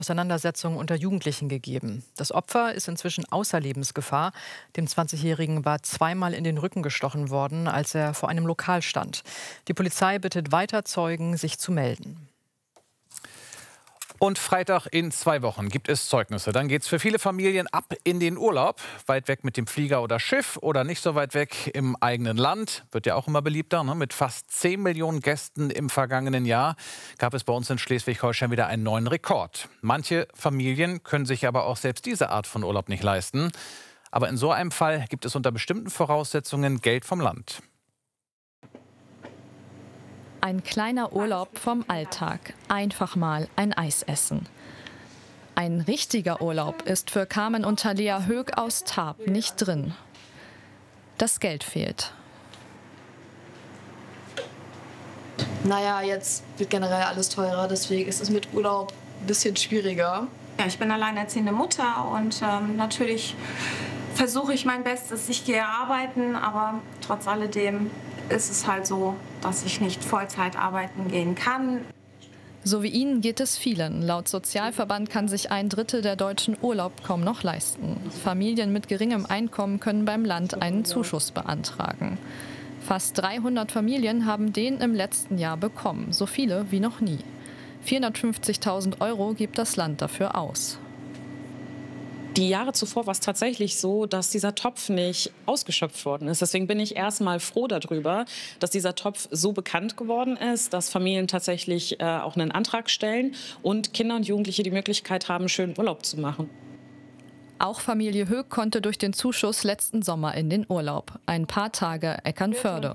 Auseinandersetzungen unter Jugendlichen gegeben. Das Opfer ist inzwischen außer Lebensgefahr. Dem 20-Jährigen war zweimal in den Rücken gestochen worden, als er vor einem Lokal stand. Die Polizei bittet weiter Zeugen, sich zu melden. Und Freitag in 2 Wochen gibt es Zeugnisse. Dann geht es für viele Familien ab in den Urlaub. Weit weg mit dem Flieger oder Schiff oder nicht so weit weg im eigenen Land. Wird ja auch immer beliebter. Ne? Mit fast 10 Millionen Gästen im vergangenen Jahr gab es bei uns in Schleswig-Holstein wieder einen neuen Rekord. Manche Familien können sich aber auch selbst diese Art von Urlaub nicht leisten. Aber in so einem Fall gibt es unter bestimmten Voraussetzungen Geld vom Land. Ein kleiner Urlaub vom Alltag. Einfach mal ein Eis essen. Ein richtiger Urlaub ist für Carmen und Thalia Höeg aus Tarp nicht drin. Das Geld fehlt. Naja, jetzt wird generell alles teurer, deswegen ist es mit Urlaub ein bisschen schwieriger. Ja, ich bin alleinerziehende Mutter und natürlich versuche ich mein Bestes. Ich gehe arbeiten, aber trotz alledem ist es halt so, dass ich nicht Vollzeit arbeiten gehen kann. So wie Ihnen geht es vielen. Laut Sozialverband kann sich 1/3 der Deutschen Urlaub kaum noch leisten. Familien mit geringem Einkommen können beim Land einen Zuschuss beantragen. Fast 300 Familien haben den im letzten Jahr bekommen, so viele wie noch nie. 450.000 € gibt das Land dafür aus. Die Jahre zuvor war es tatsächlich so, dass dieser Topf nicht ausgeschöpft worden ist. Deswegen bin ich erstmal froh darüber, dass dieser Topf so bekannt geworden ist, dass Familien tatsächlich auch einen Antrag stellen und Kinder und Jugendliche die Möglichkeit haben, schönen Urlaub zu machen. Auch Familie Höeg konnte durch den Zuschuss letzten Sommer in den Urlaub. Ein paar Tage Eckernförde.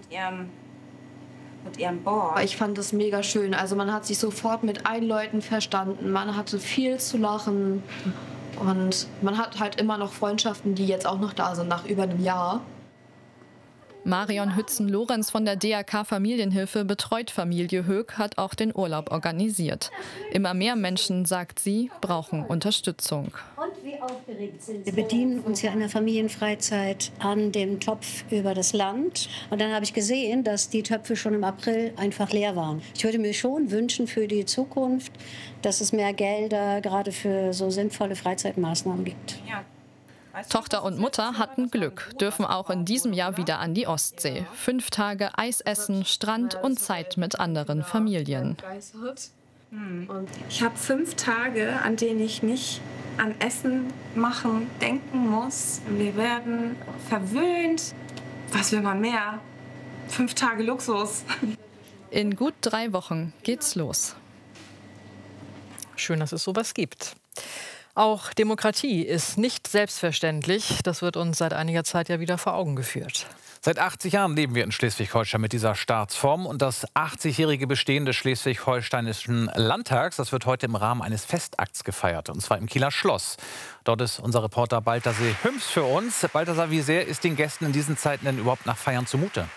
Mit ihrem Board. Ich fand das mega schön. Also man hat sich sofort mit allen Leuten verstanden. Man hatte viel zu lachen. Und man hat halt immer noch Freundschaften, die jetzt auch noch da sind, nach über einem Jahr. Marion Hützen-Lorenz von der DRK Familienhilfe betreut Familie Höeg, hat auch den Urlaub organisiert. Immer mehr Menschen, sagt sie, brauchen Unterstützung. Wir bedienen uns ja in der Familienfreizeit an dem Topf über das Land. Und dann habe ich gesehen, dass die Töpfe schon im April einfach leer waren. Ich würde mir schon wünschen für die Zukunft, dass es mehr Gelder gerade für so sinnvolle Freizeitmaßnahmen gibt. Tochter und Mutter hatten Glück, dürfen auch in diesem Jahr wieder an die Ostsee. 5 Tage Eis essen, Strand und Zeit mit anderen Familien. Ich habe 5 Tage, an denen ich nicht an Essen machen denken muss. Wir werden verwöhnt. Was will man mehr? 5 Tage Luxus. In gut 3 Wochen geht's los. Schön, dass es sowas gibt. Auch Demokratie ist nicht selbstverständlich. Das wird uns seit einiger Zeit ja wieder vor Augen geführt. Seit 80 Jahren leben wir in Schleswig-Holstein mit dieser Staatsform. Und das 80-jährige Bestehen des Schleswig-Holsteinischen Landtags, das wird heute im Rahmen eines Festakts gefeiert. Und zwar im Kieler Schloss. Dort ist unser Reporter Balthasar Hüms für uns. Balthasar, wie sehr ist den Gästen in diesen Zeiten denn überhaupt nach Feiern zumute?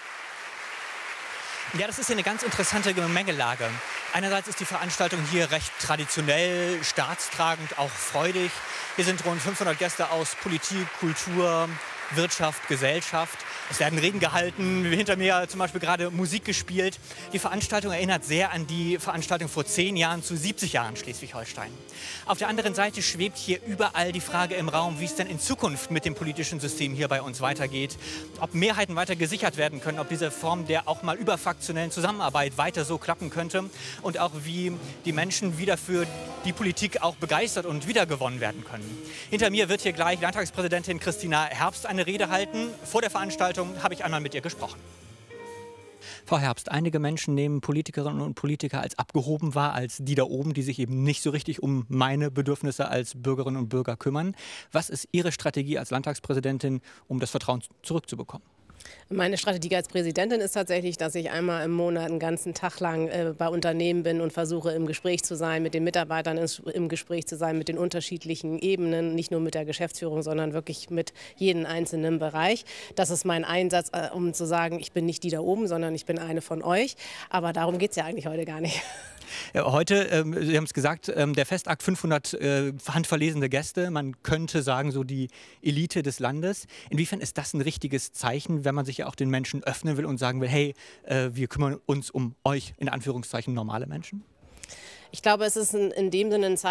Ja, das ist ja eine ganz interessante Gemengelage. Einerseits ist die Veranstaltung hier recht traditionell, staatstragend, auch freudig. Hier sind rund 500 Gäste aus Politik, Kultur, Wirtschaft, Gesellschaft. Es werden Reden gehalten, hinter mir zum Beispiel gerade Musik gespielt. Die Veranstaltung erinnert sehr an die Veranstaltung vor 10 Jahren zu 70 Jahren Schleswig-Holstein. Auf der anderen Seite schwebt hier überall die Frage im Raum, wie es denn in Zukunft mit dem politischen System hier bei uns weitergeht. Ob Mehrheiten weiter gesichert werden können, ob diese Form der auch mal überfraktionellen Zusammenarbeit weiter so klappen könnte und auch wie die Menschen wieder für die Politik auch begeistert und wiedergewonnen werden können. Hinter mir wird hier gleich Landtagspräsidentin Christina Herbst eine Rede halten. Vor der Veranstaltung habe ich einmal mit ihr gesprochen. Frau Herbst, einige Menschen nehmen Politikerinnen und Politiker als abgehoben wahr, als die da oben, die sich eben nicht so richtig um meine Bedürfnisse als Bürgerinnen und Bürger kümmern. Was ist Ihre Strategie als Landtagspräsidentin, um das Vertrauen zurückzubekommen? Meine Strategie als Präsidentin ist tatsächlich, dass ich einmal im Monat einen ganzen Tag lang bei Unternehmen bin und versuche im Gespräch zu sein, mit den Mitarbeitern im Gespräch zu sein, mit den unterschiedlichen Ebenen, nicht nur mit der Geschäftsführung, sondern wirklich mit jedem einzelnen Bereich. Das ist mein Einsatz, um zu sagen, ich bin nicht die da oben, sondern ich bin eine von euch. Aber darum geht es ja eigentlich heute gar nicht. Ja, heute, Sie haben es gesagt, der Festakt 500 handverlesene Gäste. Man könnte sagen, so die Elite des Landes. Inwiefern ist das ein richtiges Zeichen, wenn man sich ja auch den Menschen öffnen will und sagen will, hey, wir kümmern uns um euch, in Anführungszeichen, normale Menschen? ich glaube, es ist in dem Sinne ein Zeichen